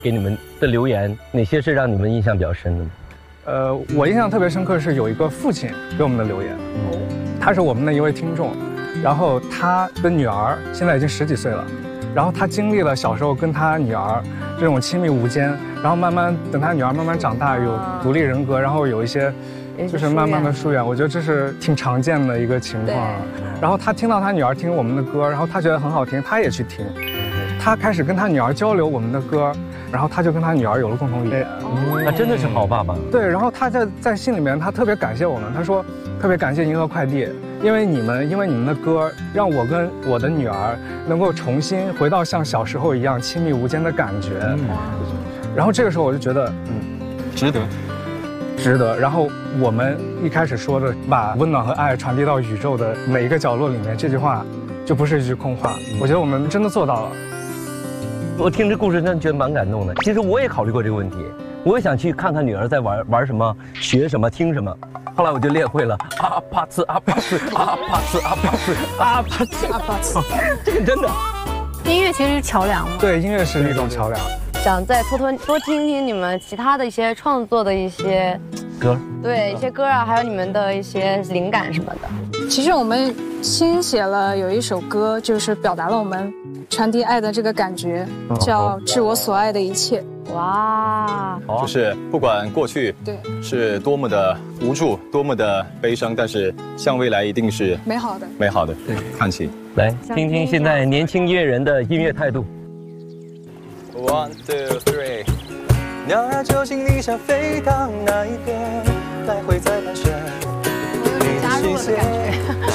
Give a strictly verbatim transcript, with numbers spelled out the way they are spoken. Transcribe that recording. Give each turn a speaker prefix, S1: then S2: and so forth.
S1: 给你们的留言，哪些是让你们印象比较深的呢？
S2: 呃，我印象特别深刻是有一个父亲给我们的留言，他是我们的一位听众，然后他的女儿现在已经十几岁了，然后他经历了小时候跟他女儿这种亲密无间，然后慢慢等他女儿慢慢长大，有独立人格，然后有一些就是慢慢的疏远，我觉得这是挺常见的一个情况。然后他听到他女儿听我们的歌，然后他觉得很好听，他也去听，他开始跟他女儿交流我们的歌。然后他就跟他女儿有了共同语言，
S1: 他真的是好爸爸。
S2: 对，然后他在在信里面，他特别感谢我们，他说特别感谢银河快递，因为你们，因为你们的歌，让我跟我的女儿能够重新回到像小时候一样亲密无间的感觉。嗯、然后这个时候我就觉得，嗯，
S3: 值得，
S2: 值得。然后我们一开始说的把温暖和爱传递到宇宙的每一个角落里面，这句话就不是一句空话，我觉得我们真的做到了。
S1: 我听这故事，真的觉得蛮感动的。其实我也考虑过这个问题，我也想去看看女儿在玩玩什么，学什么，听什么。后来我就练会了啊帕次啊帕次啊帕次啊帕次啊帕次啊帕次，这个真的。
S4: 音乐其实是桥梁嘛。
S2: 对，音乐是一种桥梁。
S5: 想再偷偷多听听你们其他的一些创作的一些
S1: 歌，
S5: 对一些歌啊，还有你们的一些灵感什么的。
S6: 其实我们新写了有一首歌，就是表达了我们传递爱的这个感觉，叫《致我所爱的一切》。
S5: 哇，
S3: 就是不管过去
S6: 对
S3: 是多么的无助，多么的悲伤，但是向未来一定是
S6: 美好的，
S3: 美好的。对，看齐，
S1: 来听听现在年轻音乐人的音乐态度。
S3: One two three， 鸟儿究竟你想飞到哪一边？来回在盘旋。
S4: 加入了的感觉。